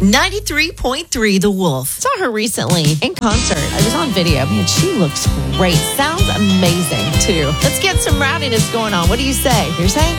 93.3 The Wolf. Saw her recently in concert. I was on video. Man, she looks great. Sounds amazing, too. Let's get some rowdiness going on. What do you say? You're saying?